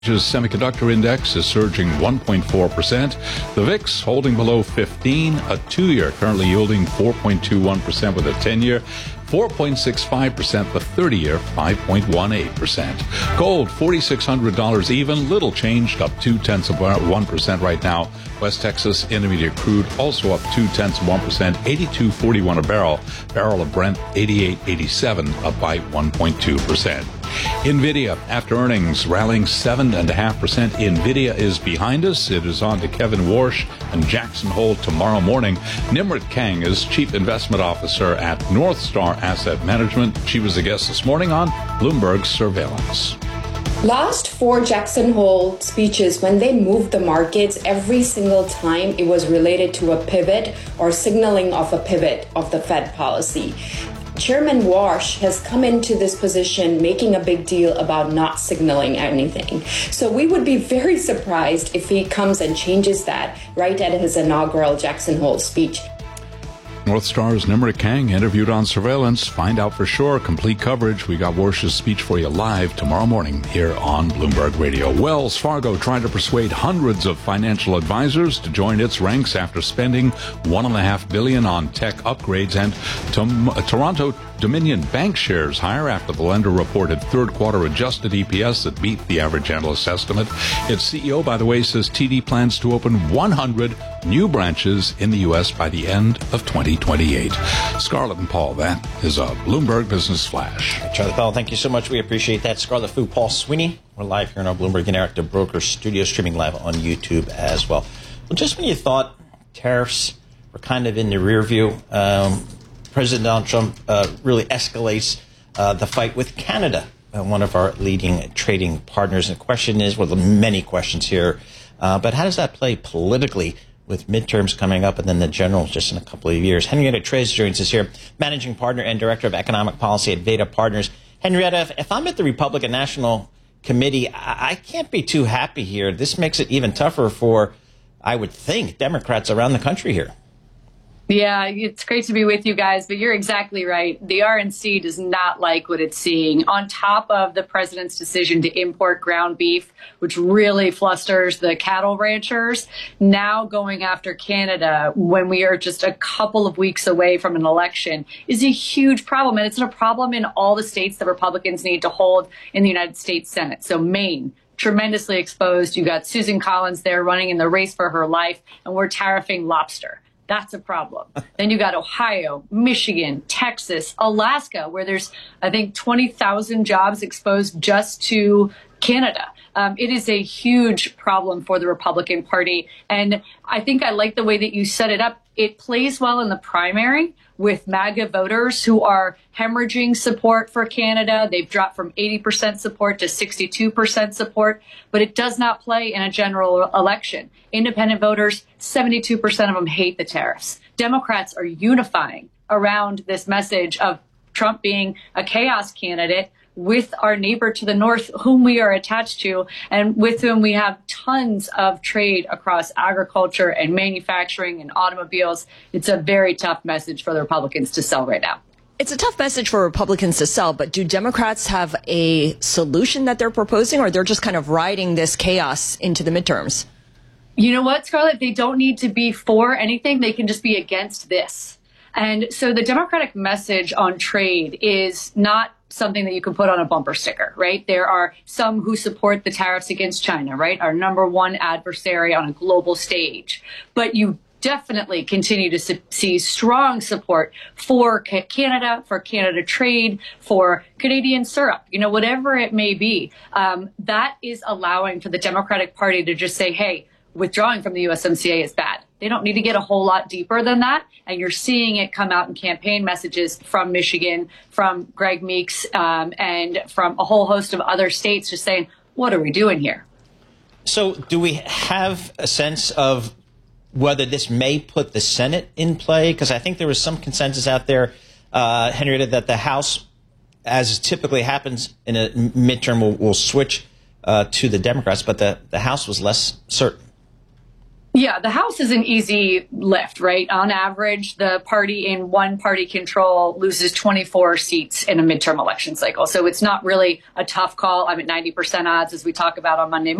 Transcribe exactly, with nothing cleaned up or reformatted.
The semiconductor index is surging one point four percent. The V I X holding below fifteen. A two-year currently yielding four point two one percent with a ten-year. four point six five percent, the thirty-year, five point one eight percent. Gold, four thousand six hundred dollars even, little changed, up two-tenths of one percent right now. West Texas Intermediate crude also up two-tenths of one percent, eighty-two forty-one a barrel. Barrel of Brent, eighty-eight eighty-seven, up by one point two percent. NVIDIA, after earnings, rallying seven point five percent. NVIDIA is behind us. It is on to Kevin Warsh and Jackson Hole tomorrow morning. Nimrit Kang is Chief Investment Officer at North Star Asset Management. She was a guest this morning on Bloomberg Surveillance. Last four Jackson Hole speeches, when they moved the markets, every single time it was related to a pivot or signaling of a pivot of the Fed policy. Chairman Warsh has come into this position making a big deal about not signaling anything. So we would be very surprised if he comes and changes that right at his inaugural Jackson Hole speech. North Star's Nimrit Kang interviewed on Surveillance. Find out for sure. Complete coverage. We got Warsh's speech for you live tomorrow morning here on Bloomberg Radio. Wells Fargo trying to persuade hundreds of financial advisors to join its ranks after spending one and a half billion on tech upgrades, and to, uh, Toronto Dominion Bank shares higher after the lender reported third quarter adjusted E P S that beat the average analyst estimate. Its C E O, by the way, says T D plans to open one hundred new branches in the U S by the end of twenty twenty-eight. Scarlett and Paul, that is a Bloomberg Business Flash. Charlie Powell, thank you so much. We appreciate that. Scarlett Fu, Paul Sweeney. We're live here in our Bloomberg Interactive Brokers studio, streaming live on YouTube as well. Well, just when you thought tariffs were kind of in the rear view, um, President Donald Trump uh, really escalates uh, the fight with Canada, uh, one of our leading trading partners. And the question is, well, there are many questions here, uh, but how does that play politically with midterms coming up and then the generals just in a couple of years? Henrietta Trez joins us here, managing partner and director of economic policy at Veda Partners. Henrietta, if, if I'm at the Republican National Committee, I, I can't be too happy here. This makes it even tougher for, I would think, Democrats around the country here. Yeah, it's great to be with you guys, but you're exactly right. The R N C does not like what it's seeing. On top of the president's decision to import ground beef, which really flusters the cattle ranchers, now going after Canada when we are just a couple of weeks away from an election is a huge problem. And it's a problem in all the states that Republicans need to hold in the United States Senate. So Maine, tremendously exposed. You got Susan Collins there running in the race for her life, and we're tariffing lobster. That's a problem. Then you got Ohio, Michigan, Texas, Alaska, where there's, I think, twenty thousand jobs exposed just to Canada. Um, it is a huge problem for the Republican Party. And I think I like the way that you set it up. It plays well in the primary with MAGA voters who are hemorrhaging support for Canada. They've dropped from eighty percent support to sixty-two percent support, but it does not play in a general election. Independent voters, seventy-two percent of them hate the tariffs. Democrats are unifying around this message of Trump being a chaos candidate with our neighbor to the north, whom we are attached to, and with whom we have tons of trade across agriculture and manufacturing and automobiles. It's a very tough message for the Republicans to sell right now. It's a tough message for Republicans to sell, but do Democrats have a solution that they're proposing, or they're just kind of riding this chaos into the midterms? You know what, Scarlett? They don't need to be for anything. They can just be against this. And so the Democratic message on trade is not something that you can put on a bumper sticker, right? There are some who support the tariffs against China, right? Our number one adversary on a global stage. But you definitely continue to see strong support for Canada, for Canada trade, for Canadian syrup, you know, whatever it may be. Um, that is allowing for the Democratic Party to just say, hey, withdrawing from the U S M C A is bad. They don't need to get a whole lot deeper than that. And you're seeing it come out in campaign messages from Michigan, from Greg Meeks, um, and from a whole host of other states just saying, what are we doing here? So do we have a sense of whether this may put the Senate in play? Because I think there was some consensus out there, uh, Henrietta, that the House, as typically happens in a midterm, will, will switch uh, to the Democrats, but the, the House was less certain. Yeah, the House is an easy lift, right? On average, the party in one party control loses twenty-four seats in a midterm election cycle. So it's not really a tough call. I'm at ninety percent odds, as we talk about on Monday